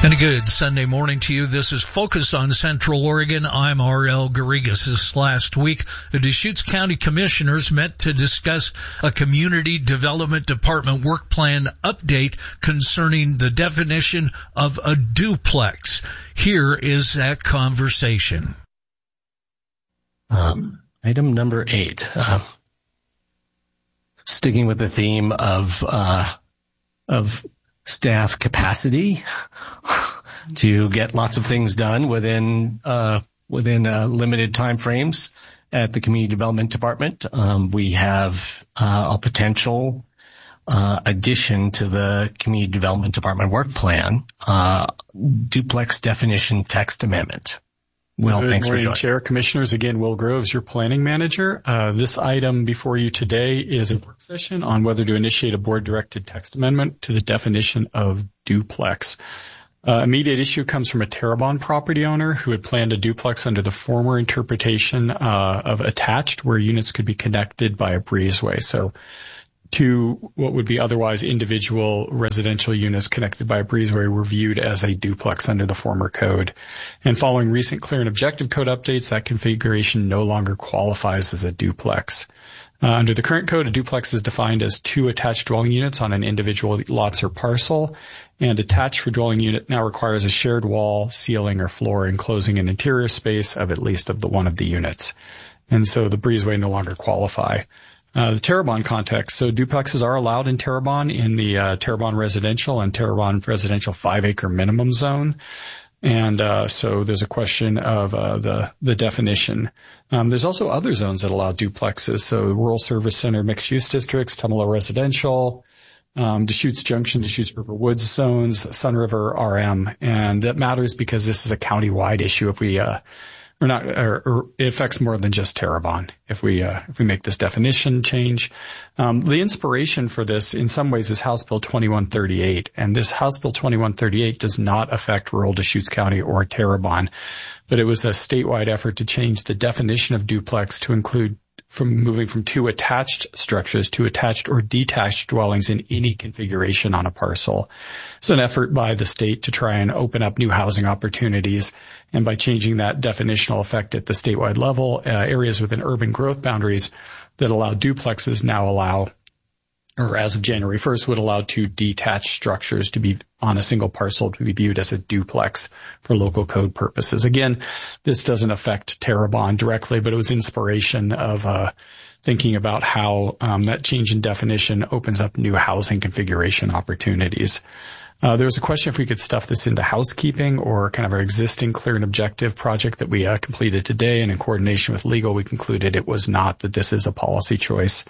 And a good Sunday morning to you. This is Focus on Central Oregon. I'm R.L. Garrigas. This last week, the Deschutes County Commissioners met to discuss a Community Development Department work plan update concerning the definition of a duplex. Here is that conversation. Item number 8. Sticking with the theme of staff capacity to get lots of things done within limited time frames at the Community Development Department. We have a potential addition to the Community Development Department work plan, duplex definition text amendment. Will, thanks for joining. Chair, Commissioners. Again, Will Groves, your planning manager. This item before you today is a work session on whether to initiate a board-directed text amendment to the definition of duplex. Immediate issue comes from a Terrebonne property owner who had planned a duplex under the former interpretation of attached, where units could be connected by a breezeway. So two what would be otherwise individual residential units connected by a breezeway were viewed as a duplex under the former code. And following recent clear and objective code updates, that configuration no longer qualifies as a duplex. Under the current code, a duplex is defined as 2 attached dwelling units on an individual lots or parcel, and attached for dwelling unit now requires a shared wall, ceiling, or floor enclosing an interior space of at least one of the units. And so the breezeway no longer qualify. The Terrebonne context. So duplexes are allowed in Terrebonne in the Terrebonne residential and Terrebonne residential 5-acre minimum zone. And so there's a question of the definition. There's also other zones that allow duplexes. So Rural Service Center mixed use districts, Tumalo residential, Deschutes Junction, Deschutes River Woods zones, Sun River RM. And that matters because this is a county-wide issue if we or it affects more than just Terrebonne if we make this definition change. The inspiration for this in some ways is House Bill 2138, and this House Bill 2138 does not affect rural Deschutes County or Terrebonne, but it was a statewide effort to change the definition of duplex to include moving from 2 attached structures to attached or detached dwellings in any configuration on a parcel. It's an effort by the state to try and open up new housing opportunities. And by changing that definitional effect at the statewide level, areas within urban growth boundaries that allow duplexes now allow, or as of January 1st, would allow 2 detached structures to be on a single parcel to be viewed as a duplex for local code purposes. Again, this doesn't affect Terrebonne directly, but it was inspiration of thinking about how that change in definition opens up new housing configuration opportunities. There was a question if we could stuff this into housekeeping or kind of our existing clear and objective project that we completed today, and in coordination with legal, we concluded it was not, that this is a policy choice.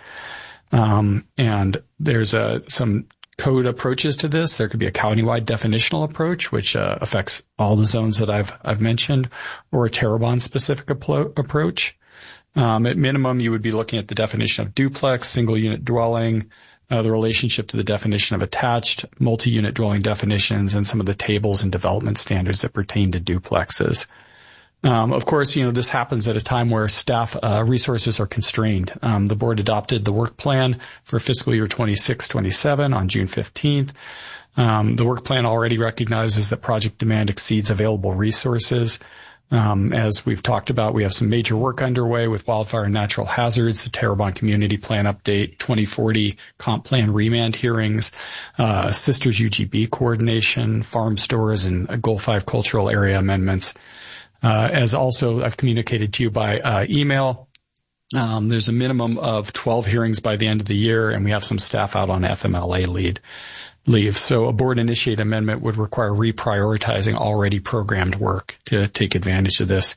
And there's some code approaches to this. There could be a countywide definitional approach, which affects all the zones that I've mentioned, or a Terrebonne-specific approach. At minimum, you would be looking at the definition of duplex, single-unit dwelling, the relationship to the definition of attached, multi-unit dwelling definitions, and some of the tables and development standards that pertain to duplexes. Of course, this happens at a time where staff resources are constrained. The board adopted the work plan for fiscal year 26-27 on June 15th. The work plan already recognizes that project demand exceeds available resources. As we've talked about, we have some major work underway with wildfire and natural hazards, the Terrebonne Community Plan Update, 2040 Comp Plan Remand hearings, Sisters UGB coordination, farm stores, and Goal 5 cultural area amendments. As also I've communicated to you by email, there's a minimum of 12 hearings by the end of the year, and we have some staff out on FMLA leave. So a board-initiated amendment would require reprioritizing already programmed work to take advantage of this.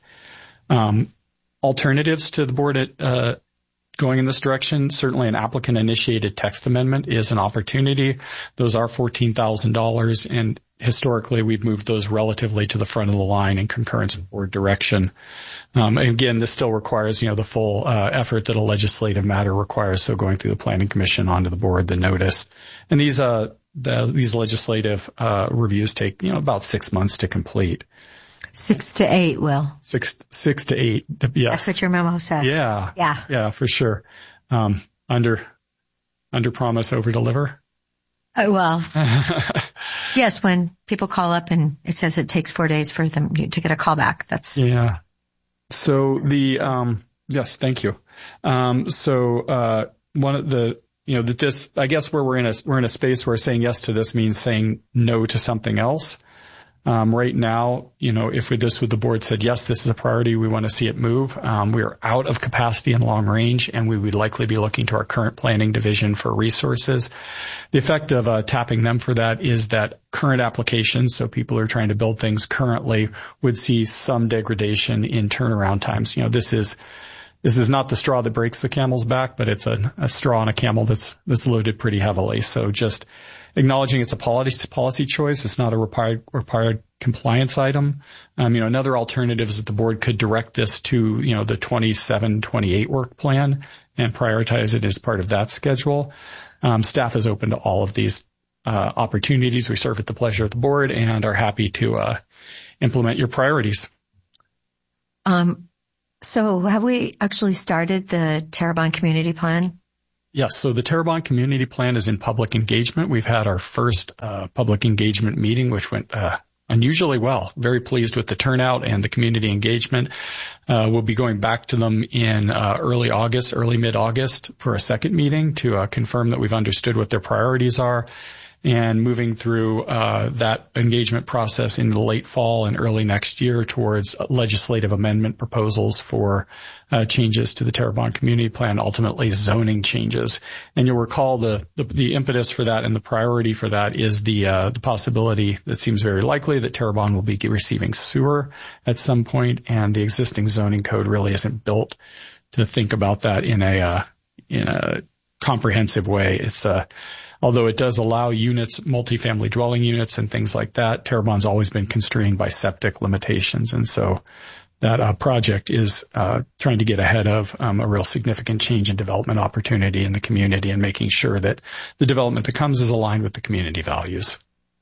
Alternatives to the board going in this direction, certainly an applicant-initiated text amendment is an opportunity. Those are $14,000, and historically we've moved those relatively to the front of the line in concurrence with board direction. And again, this still requires, the full effort that a legislative matter requires, so going through the Planning Commission onto the board, the notice. And these legislative reviews take, about 6 months to complete. 6 to 8, Will. 6 to 8, yes. That's what your memo said. Yeah, for sure. Under promise, over deliver. Well, yes, when people call up and it says it takes 4 days for them to get a call back. That's yeah. So yes, thank you. One of the, that this, I guess where we're in a space where saying yes to this means saying no to something else. Right now, if the board said, yes, this is a priority, we want to see it move. We are out of capacity in long range, and we would likely be looking to our current planning division for resources. The effect of tapping them for that is that current applications, so people are trying to build things currently, would see some degradation in turnaround times. This is not the straw that breaks the camel's back, but it's a straw on a camel that's loaded pretty heavily. So just acknowledging it's a policy choice. It's not a required compliance item. Another alternative is that the board could direct this to, the 27-28 work plan and prioritize it as part of that schedule. Staff is open to all of these opportunities. We serve at the pleasure of the board and are happy to implement your priorities. So have we actually started the Terrebonne Community Plan? Yes. So the Terrebonne Community Plan is in public engagement. We've had our first public engagement meeting, which went unusually well. Very pleased with the turnout and the community engagement. We'll be going back to them in early mid-August for a second meeting to confirm that we've understood what their priorities are, and moving through that engagement process in the late fall and early next year towards legislative amendment proposals for changes to the Terrebonne Community Plan, ultimately zoning changes. And you'll recall the impetus for that and the priority for that is the possibility that seems very likely that Terrebonne will be receiving sewer at some point, and the existing zoning code really isn't built to think about that in a comprehensive way. Although it does allow units, multifamily dwelling units and things like that, Terrebonne's always been constrained by septic limitations. And so that project is trying to get ahead of a real significant change in development opportunity in the community and making sure that the development that comes is aligned with the community values.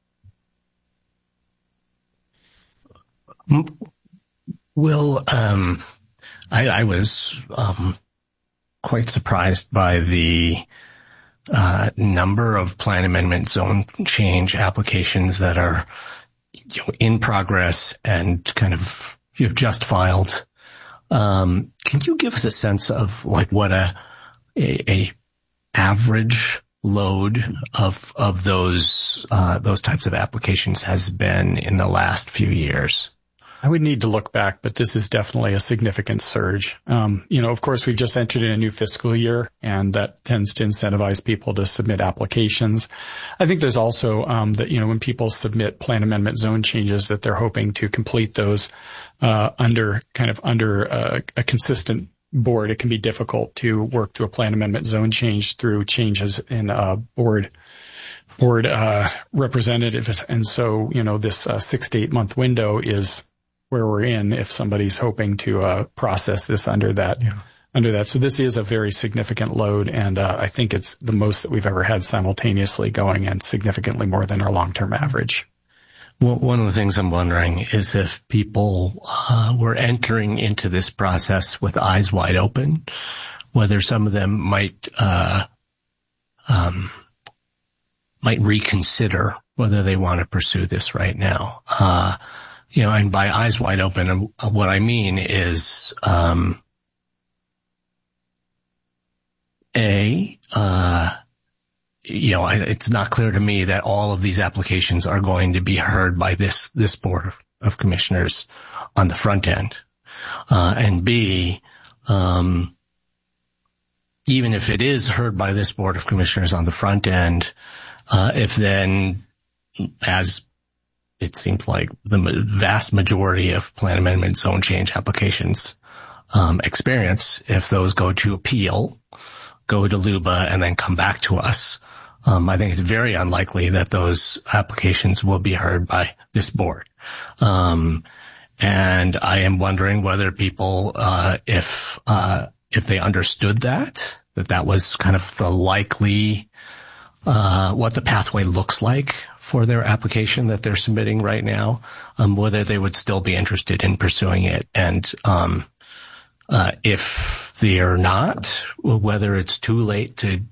Will, I was quite surprised by the number of plan amendment zone change applications that are in progress and kind of just filed. Can you give us a sense of what a average load of those types of applications has been in the last few years? I would need to look back, but this is definitely a significant surge. Of course, we've just entered in a new fiscal year, and that tends to incentivize people to submit applications. I think there's also that, when people submit plan amendment zone changes, that they're hoping to complete those under a consistent board. It can be difficult to work through a plan amendment zone change through changes in board representatives. And so, this 6 to 8 month window is where we're in if somebody's hoping to process this under that. So this is a very significant load, and I think it's the most that we've ever had simultaneously going, and significantly more than our long-term average. Well, one of the things I'm wondering is if people were entering into this process with eyes wide open, whether some of them might reconsider whether they want to pursue this right now. And by eyes wide open, what I mean is, it's not clear to me that all of these applications are going to be heard by this Board of Commissioners on the front end. And B, even if it is heard by this Board of Commissioners on the front end, if then, as it seems like the vast majority of plan amendment zone change applications experience, if those go to appeal, go to LUBA, and then come back to us, I think it's very unlikely that those applications will be heard by this board. And I am wondering whether people, if they understood that was kind of the likely what the pathway looks like for their application that they're submitting right now, whether they would still be interested in pursuing it. And if they're not, whether it's too late to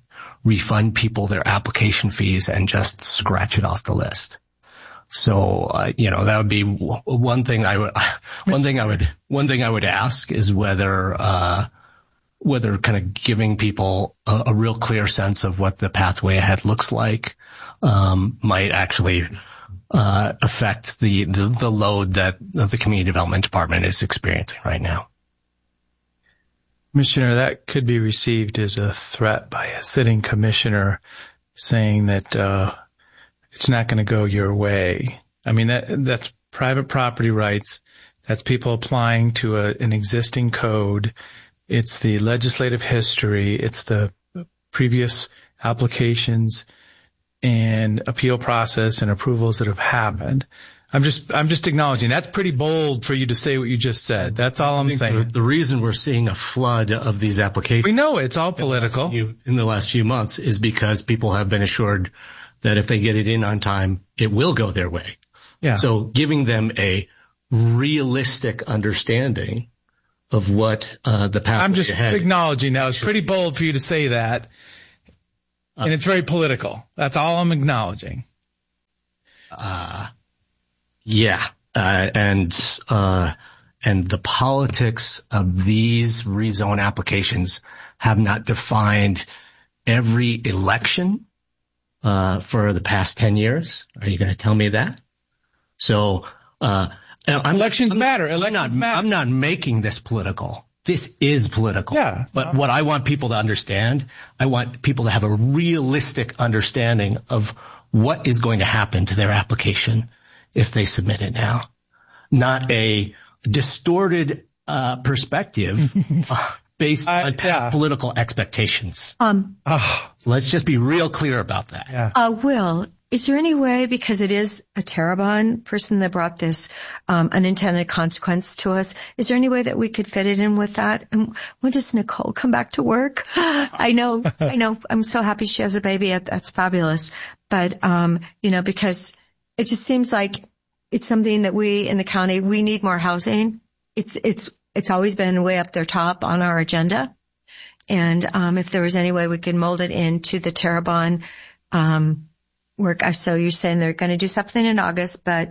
refund people their application fees and just scratch it off the list. So, that would be one thing I would ask is whether kind of giving people a real clear sense of what the pathway ahead looks like, might actually, affect the load that the Community Development Department is experiencing right now. Commissioner, that could be received as a threat by a sitting commissioner saying that it's not going to go your way. I mean, that's private property rights. That's people applying to an existing code. It's the legislative history. It's the previous applications and appeal process and approvals that have happened. I'm just acknowledging that's pretty bold for you to say what you just said. That's all I'm saying. The reason we're seeing a flood of these applications, we know it's all political, in the last few months, is because people have been assured that if they get it in on time, it will go their way. Yeah. So giving them a realistic understanding of what the path I'm just ahead. Acknowledging that. It's pretty bold for you to say that, and it's very political. That's all I'm acknowledging. Yeah, and the politics of these rezone applications have not defined every election for the past 10 years. Are you going to tell me that? So, elections matter. Elections matter. I'm not making this political. This is political. Yeah. But what I want people to understand, I want people to have a realistic understanding of what is going to happen to their application if they submit it now. Not a distorted perspective based on past political expectations. Let's just be real clear about that. Yeah. Will, is there any way, because it is a Terrebonne person that brought this unintended consequence to us, is there any way that we could fit it in with that? And when does Nicole come back to work? I know. I'm so happy she has a baby. That's fabulous. But, because it just seems like it's something that we in the county, we need more housing. It's always been way up there top on our agenda. And, if there was any way we could mold it into the Terrebonne, work. So you're saying they're going to do something in August, but,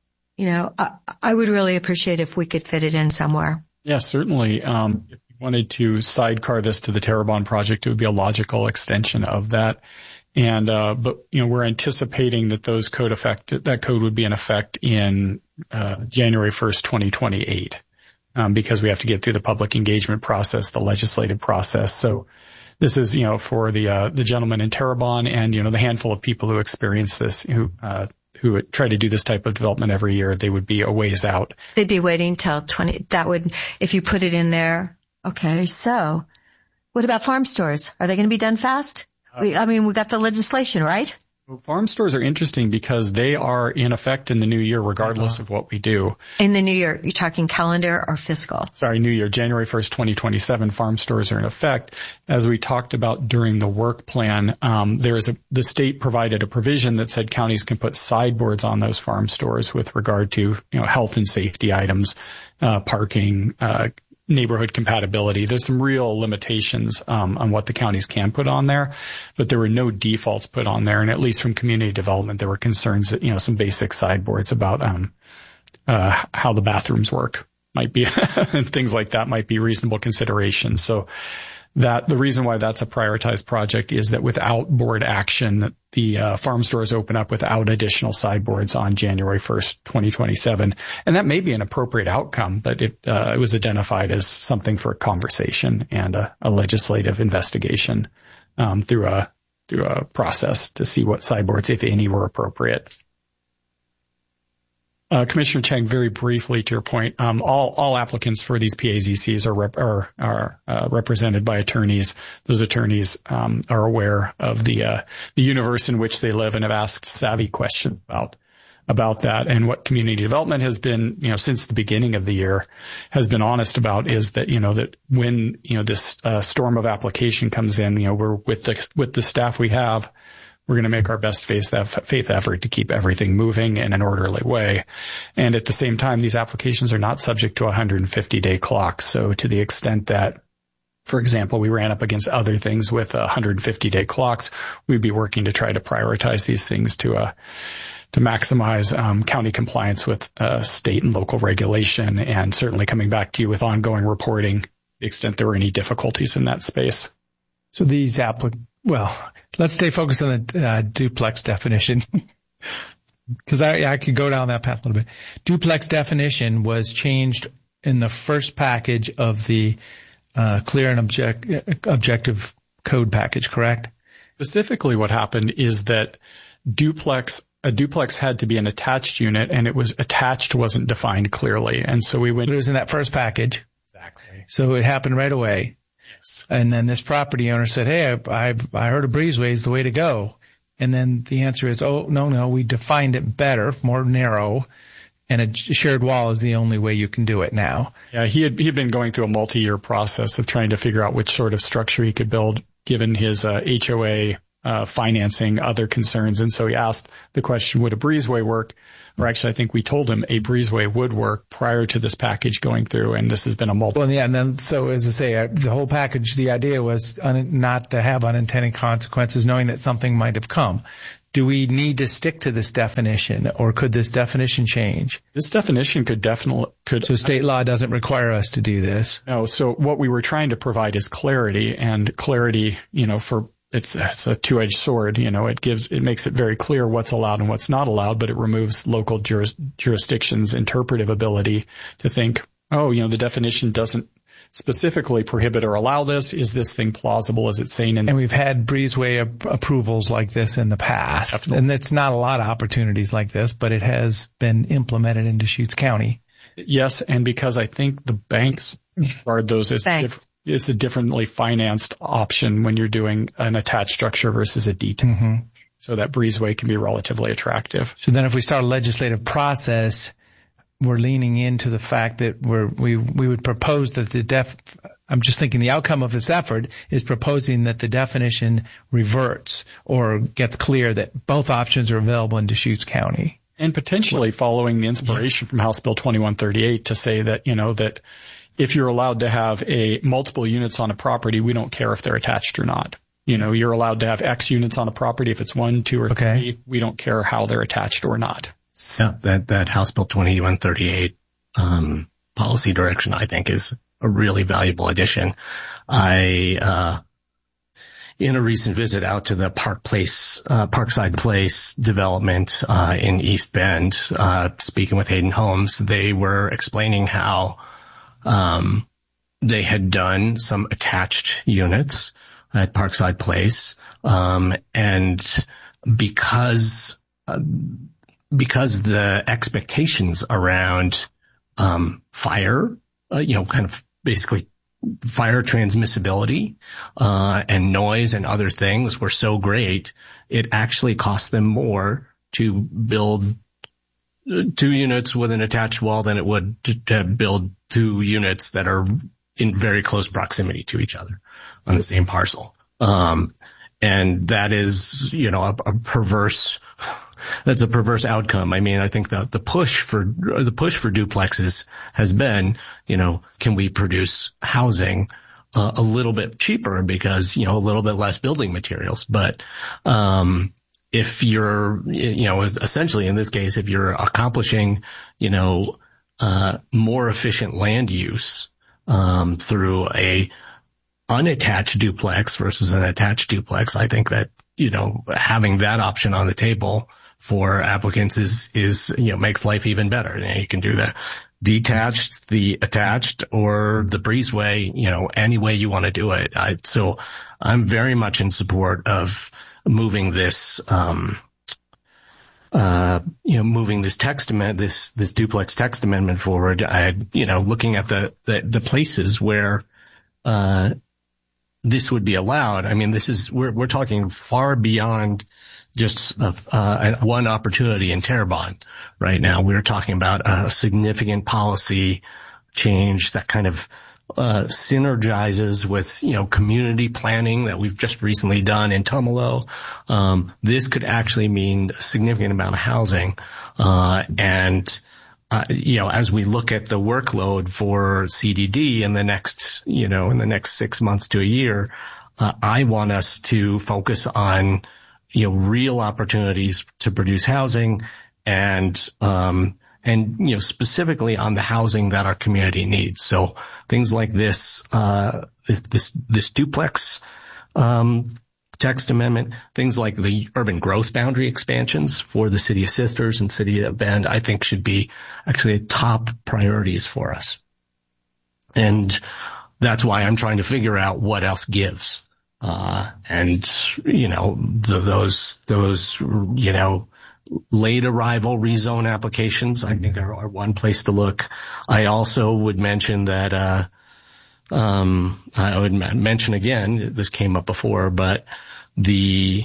I would really appreciate if we could fit it in somewhere. Yeah, certainly. If you wanted to sidecar this to the Terrebonne project, it would be a logical extension of that. And, but we're anticipating that that code would be in effect in, January 1st, 2028, because we have to get through the public engagement process, the legislative process. So this is, for the gentleman in Terrebonne and, the handful of people who experience this, who try to do this type of development every year, they would be a ways out. They'd be waiting till if you put it in there. Okay. So what about farm stores? Are they going to be done fast? We got the legislation, right? Well, farm stores are interesting because they are in effect in the new year, regardless of what we do. In the new year, you're talking calendar or fiscal? Sorry, new year, January 1st, 2027, farm stores are in effect. As we talked about during the work plan, the state provided a provision that said counties can put sideboards on those farm stores with regard to, health and safety items, parking, neighborhood compatibility. There's some real limitations on what the counties can put on there, but there were no defaults put on there. And at least from community development, there were concerns that, some basic sideboards about how the bathrooms work might be and things like that might be reasonable considerations. So the reason why that's a prioritized project is that without board action, the farm stores open up without additional sideboards on January 1st, 2027. And that may be an appropriate outcome, but it was identified as something for a conversation and a legislative investigation through a process to see what sideboards, if any, were appropriate. Commissioner Chang, very briefly to your point, all applicants for these PAZCs are represented by attorneys. Those attorneys are aware of the universe in which they live and have asked savvy questions about that. And what community development has been, since the beginning of the year, has been honest about is that that when this storm of application comes in, we're with the staff we have. We're going to make our best faith effort to keep everything moving in an orderly way. And at the same time, these applications are not subject to a 150-day clock. So to the extent that for example, we ran up against other things with 150-day clocks, we'd be working to try to prioritize these things to maximize county compliance with state and local regulation, and certainly coming back to you with ongoing reporting to the extent there were any difficulties in that space. So these let's stay focused on the duplex definition because I could go down that path a little bit. Duplex definition was changed in the first package of the clear and objective code package, correct? Specifically, what happened is that a duplex had to be an attached unit, and it was attached wasn't defined clearly, and so we went. But it was in that first package. Exactly. So it happened right away. Yes. And then this property owner said, "Hey, I heard a breezeway is the way to go." And then the answer is, "Oh, no, we defined it better, more narrow, and a shared wall is the only way you can do it now." Yeah, he had been going through a multi-year process of trying to figure out which sort of structure he could build given his HOA financing, other concerns. And so he asked the question, would a breezeway work? Or actually, I think we told him a breezeway would work prior to this package going through. And this has been a multiple. Well, yeah. And then, so as I say, the whole package, the idea was not to have unintended consequences, knowing that something might have come. Do we need to stick to this definition, or could this definition change? This definition could. So state law doesn't require us to do this. No. So what we were trying to provide is clarity, and clarity, it's a two-edged sword. It makes it very clear what's allowed and what's not allowed, but it removes local jurisdictions' interpretive ability to think, the definition doesn't specifically prohibit or allow this. Is this thing plausible? Is it sane? And we've had breezeway approvals like this in the past. Definitely. And it's not a lot of opportunities like this, but it has been implemented in Deschutes County. Yes, and because I think the banks regard those as it's a differently financed option when you're doing an attached structure versus a detached. Mm-hmm. So that breezeway can be relatively attractive. So then if we start a legislative process, we're leaning into the fact that we would propose that I'm just thinking the outcome of this effort is proposing that the definition reverts or gets clear that both options are available in Deschutes County. And potentially following the inspiration from House Bill 2138 to say that, that if you're allowed to have multiple units on a property, we don't care if they're attached or not. You're allowed to have X units on a property. If it's 1, 2, or 3, we don't care how they're attached or not. So that House Bill 2138 policy direction, I think, is a really valuable addition. In a recent visit out to the Parkside Place development in East Bend, speaking with Hayden Holmes, they were explaining how they had done some attached units at Parkside Place, and because the expectations around fire, kind of basically fire transmissibility and noise and other things were so great, it actually cost them more to build 2 units with an attached wall than it would to build 2 units that are in very close proximity to each other on the same parcel. And that is, that's a perverse outcome. I mean, I think the push for duplexes has been, can we produce housing a little bit cheaper because, a little bit less building materials. But, if you're, essentially in this case, if you're accomplishing, more efficient land use, through a unattached duplex versus an attached duplex, I think that, having that option on the table for applicants is makes life even better. You can do the detached, the attached, or the breezeway, any way you want to do it. So I'm very much in support of moving this, moving this text amendment, this duplex text amendment forward. Looking at the places where, this would be allowed. I mean, we're talking far beyond just one opportunity in Terrebonne right now. We're talking about a significant policy change that kind of synergizes with, community planning that we've just recently done in Tumalo. This could actually mean a significant amount of housing, and as we look at the workload for CDD in the next 6 months to a year, I want us to focus on, real opportunities to produce housing and specifically on the housing that our community needs. So things like this duplex, text amendment, things like the urban growth boundary expansions for the city of Sisters and city of Bend, I think should be actually top priorities for us. And that's why I'm trying to figure out what else gives. Those late arrival rezone applications, I think are one place to look. I also would mention that, I would mention again, this came up before, but the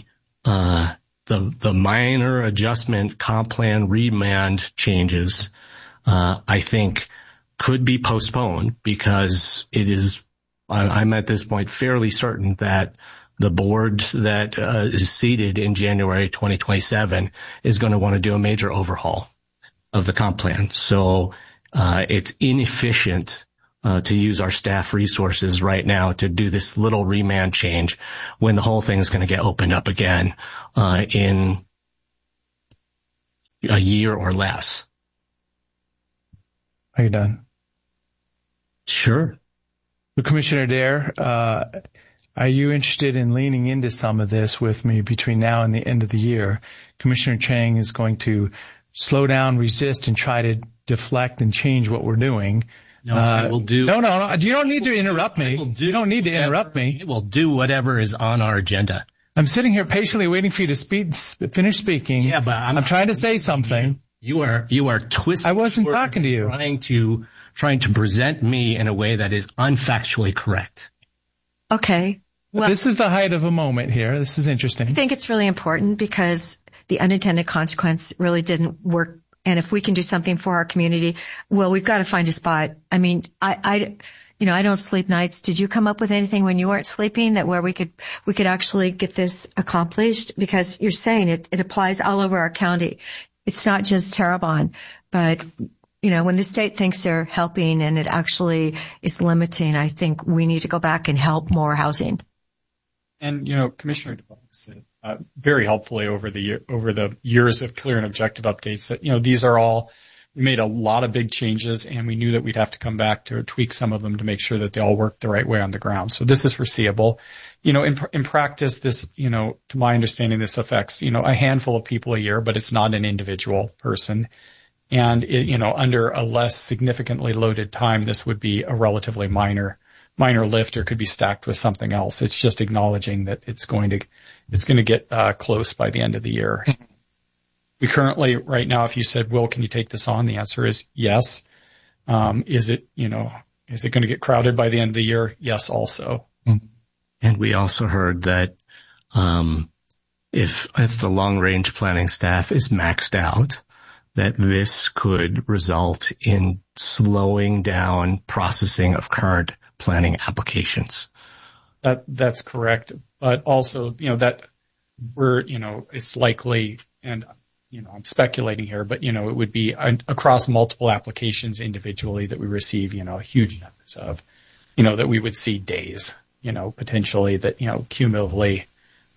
minor adjustment comp plan remand changes, I think could be postponed because I'm at this point fairly certain that the board that is seated in January 2027 is going to want to do a major overhaul of the comp plan. So it's inefficient to use our staff resources right now to do this little remand change when the whole thing is going to get opened up again in a year or less. Are you done? Sure. Well, Commissioner Dare, are you interested in leaning into some of this with me between now and the end of the year? Commissioner Chang is going to slow down, resist, and try to deflect and change what we're doing. No, I will do. No. You don't need to interrupt me. You don't need to interrupt me. We'll do whatever is on our agenda. I'm sitting here patiently waiting for you to finish speaking. Yeah, but I'm trying to say something. You are twisting. I wasn't talking to you. Trying to present me in a way that is unfactually correct. Okay. Well, this is the height of a moment here. This is interesting. I think it's really important because the unintended consequence really didn't work. And if we can do something for our community, well, we've got to find a spot. I mean, I don't sleep nights. Did you come up with anything when you weren't sleeping that where we could actually get this accomplished? Because you're saying it applies all over our county. It's not just Terrebonne, but when the state thinks they're helping and it actually is limiting, I think we need to go back and help more housing. And, Commissioner DeBock said very helpfully over the years of clear and objective updates that, we made a lot of big changes and we knew that we'd have to come back to tweak some of them to make sure that they all work the right way on the ground. So this is foreseeable. In practice, this, to my understanding, this affects, a handful of people a year, but it's not an individual person. And, under a less significantly loaded time, this would be a relatively minor lift or could be stacked with something else. It's just acknowledging that it's going to get close by the end of the year. We currently, right now, if you said, Will, can you take this on? The answer is yes. Is it going to get crowded by the end of the year? Yes, also. And we also heard that if the long range planning staff is maxed out, that this could result in slowing down processing of current planning applications. That's correct. But also, that it's likely, and, I'm speculating here, but, it would be across multiple applications individually that we receive, huge numbers of, that we would see days, potentially that, cumulatively,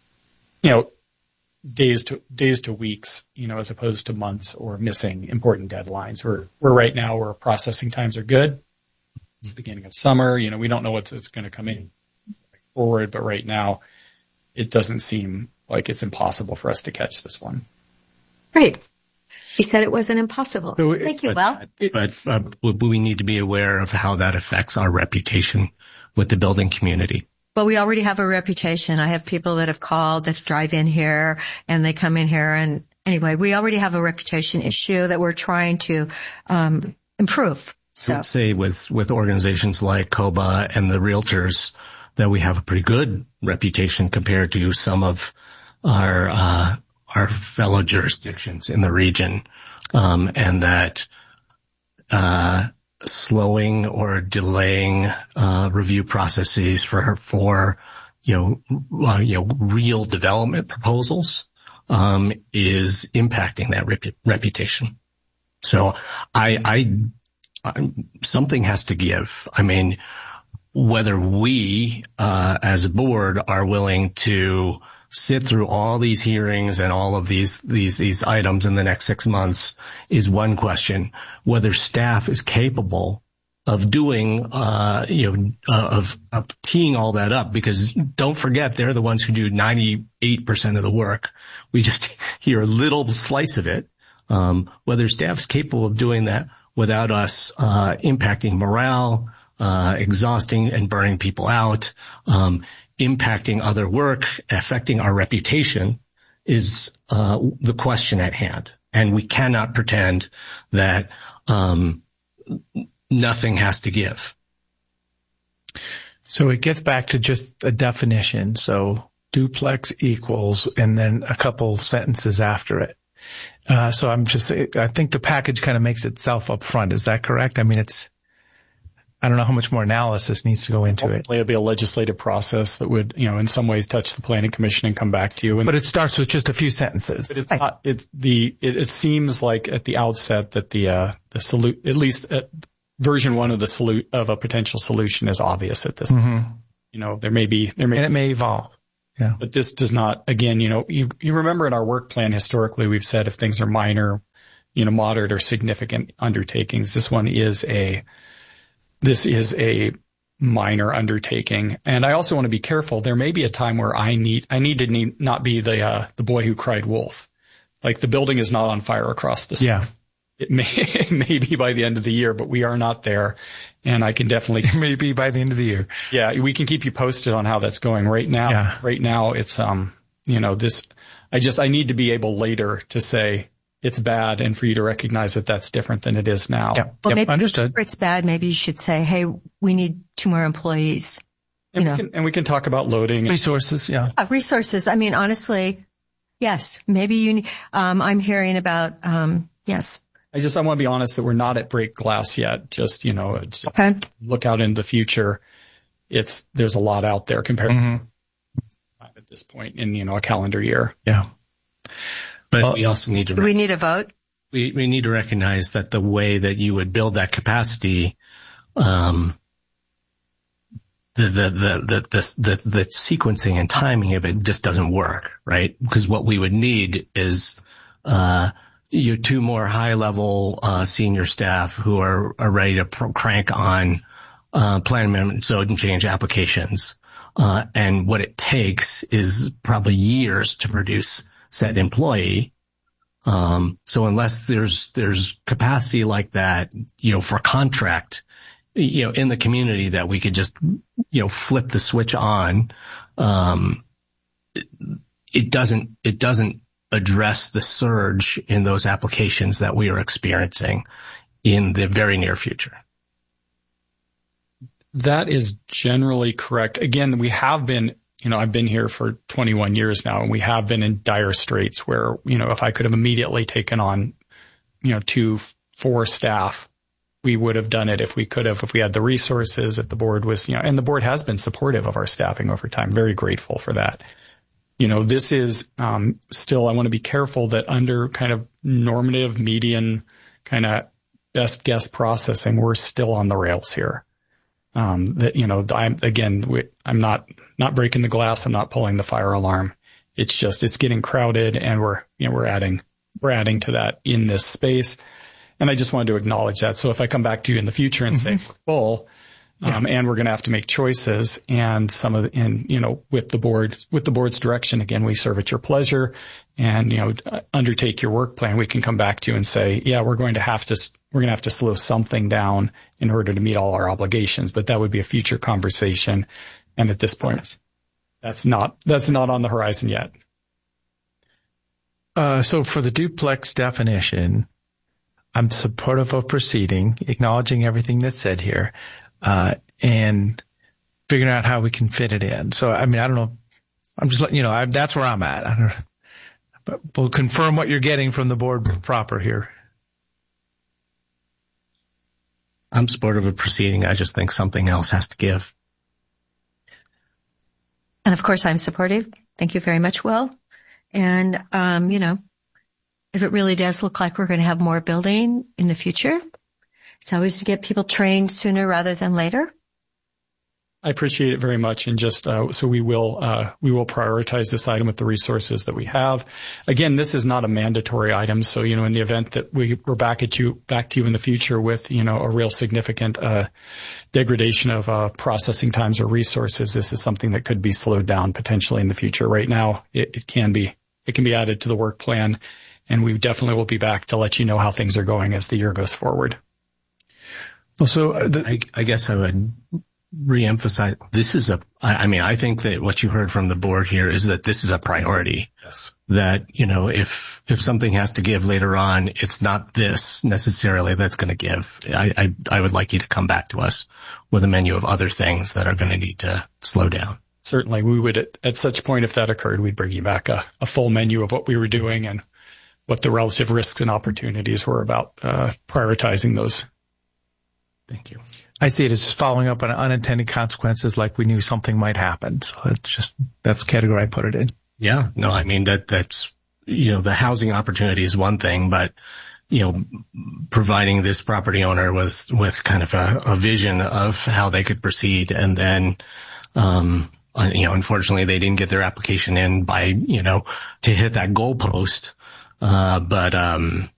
days to weeks, as opposed to months or missing important deadlines. Where right now where processing times are good. It's the beginning of summer. We don't know what's going to come in forward, but right now it doesn't seem like it's impossible for us to catch this one. Great. He said it wasn't impossible. Thank you, Will. But we need to be aware of how that affects our reputation with the building community. Well, we already have a reputation. I have people that have called that drive in here and they come in here. And anyway, we already have a reputation issue that we're trying to improve. So I would say with organizations like COBA and the realtors that we have a pretty good reputation compared to some of our fellow jurisdictions in the region, and that slowing or delaying review processes for real development proposals is impacting that reputation. So something has to give. I mean, whether we, as a board are willing to sit through all these hearings and all of these items in the next 6 months is one question. Whether staff is capable of doing, of teeing all that up, because don't forget, they're the ones who do 98% of the work. We just hear a little slice of it. Whether staff's capable of doing that without us, impacting morale, exhausting and burning people out, impacting other work, affecting our reputation is, the question at hand. And we cannot pretend that, nothing has to give. So it gets back to just a definition. So duplex equals, and then a couple sentences after it. So I think the package kind of makes itself up front. Is that correct? I mean, I don't know how much more analysis needs to go into it. It'll be a legislative process that would, in some ways touch the planning commission and come back to you. But it starts with just a few sentences. But it's not, it seems like at the outset that at least at version 1 of a potential solution is obvious at this point. There may be, and it may evolve. Yeah. But this does not, again, you remember in our work plan historically, we've said if things are minor, moderate or significant undertakings, this is a minor undertaking. And I also want to be careful. There may be a time where I need to not be the boy who cried wolf. Like the building is not on fire across the street. Yeah. It may be by the end of the year, but we are not there. And I can definitely. It may be by the end of the year. Yeah. We can keep you posted on how that's going right now. Yeah. Right now it's, I need to be able later to say it's bad and for you to recognize that that's different than it is now. Yeah. Well, maybe understood. if it's bad, maybe you should say, hey, we need 2 more employees. And we can talk about loading. Resources. Yeah. Resources. I mean, honestly, yes, maybe you need, I'm hearing about, yes. I want to be honest that we're not at break glass yet. Just, Okay. Look out in the future. There's a lot out there compared to at this point in, a calendar year. Yeah. But we also need to. We need a vote. We need to recognize that the way that you would build that capacity, the sequencing and timing of it just doesn't work, right? Because what we would need is, 2 more high level, senior staff who are ready to crank on, plan amendment, zone change applications. And what it takes is probably years to produce said employee. So unless there's capacity like that, for contract, in the community that we could just, flip the switch on, it doesn't address the surge in those applications that we are experiencing in the very near future. That is generally correct. Again, we have been, I've been here for 21 years now, and we have been in dire straits where, if I could have immediately taken on, 2-4 staff, we would have done it if we had the resources, if the board was, and the board has been supportive of our staffing over time. Very grateful for that. This is, still, I want to be careful that under kind of normative median kind of best guess processing, we're still on the rails here. I'm not breaking the glass. I'm not pulling the fire alarm. It's getting crowded, and we're adding to that in this space. And I just wanted to acknowledge that. So if I come back to you in the future and say we're full, and we're going to have to make choices, and with the board's direction, again, we serve at your pleasure, and undertake your work plan. We can come back to you and say, yeah, we're going to have to slow something down in order to meet all our obligations. But that would be a future conversation, and at this point, that's not on the horizon yet. So for the duplex definition, I'm supportive of proceeding, acknowledging everything that's said here, and figuring out how we can fit it in. So, I mean, I don't know. I'm just letting that's where I'm at. I don't know. But we'll confirm what you're getting from the board proper here. I'm supportive of proceeding. I just think something else has to give. And of course, I'm supportive. Thank you very much, Will. And, if it really does look like we're going to have more building in the future, it's always to get people trained sooner rather than later. I appreciate it very much, and just so we will prioritize this item with the resources that we have. Again, this is not a mandatory item, so in the event that we're back to you in the future with a real significant degradation of processing times or resources, this is something that could be slowed down potentially in the future. Right now, it can be added to the work plan, and we definitely will be back to let you know how things are going as the year goes forward. Well, so I guess I would reemphasize, I think that what you heard from the board here is that this is a priority. Yes. That, if something has to give later on, it's not this necessarily that's going to give. I would like you to come back to us with a menu of other things that are going to need to slow down. Certainly, we would, at such point, if that occurred, we'd bring you back a full menu of what we were doing and what the relative risks and opportunities were about prioritizing those. Thank you. I see it as following up on unintended consequences, like we knew something might happen. So that's the category I put it in. Yeah, no, that's, the housing opportunity is one thing, but, providing this property owner with kind of a vision of how they could proceed. And then, unfortunately they didn't get their application in by, to hit that goalpost. But